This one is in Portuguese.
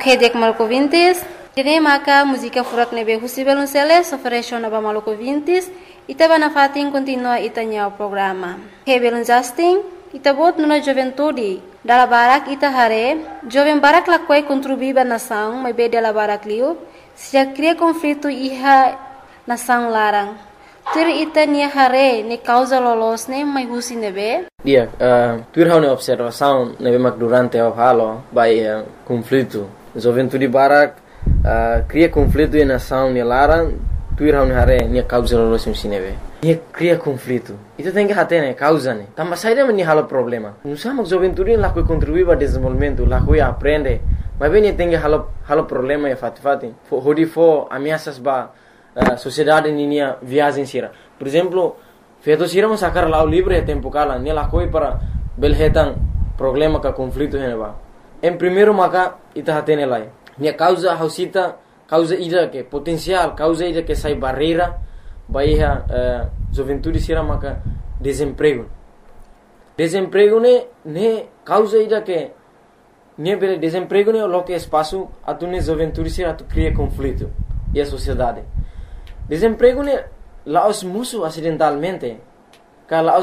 Ok, dek maluco vintes. Kini maka música furak nebe husi belunceles ofereció naba maluco vintes. Ita bana fatin continua itanya o programa. Ok, belun Justin. Ita bot nuna juventude. Dala barak ita hare. Joven barak lakwai contribuiba nação, mas be dala barak liu. Se cria conflito iha nação larang. Tur ita nia hare ne causa lolos ne mai husi nebe. Dia, tur hau ne observação nebe mak durante o halo by conflito. Juventude barak cria conflito e nação ne larang. Tur hau ne hare nia causa lolos ne nebe. Nia cria conflito. Ita tem que hate ne causa ne. Tamba saída men halo problema. Não sama juventude lá que contribui para desenvolvimento, lá que aprende. Mas bem tem que halo problema e fati. Hodi fo ameaças ba sociedade ninia viagem sira. Por exemplo, feito sira mo sacar lá o livre tempo kala, ne lá coi para belhetan problema ka conflito heneba. Em primeiro maka ita hatene lai. Nia causa hausita, causa ida que potencial, causa ida que sai barreira, baiha juventude sira maka desemprego. Desemprego ne causa ida que ne bele desemprego ne lo que espaço atune juventude sira atu cria conflito e a sociedade. Desemprego ne laos musu acidentalmente, ka laos